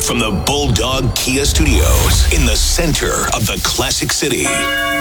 from the Bulldog Kia Studios in the center of the Classic City.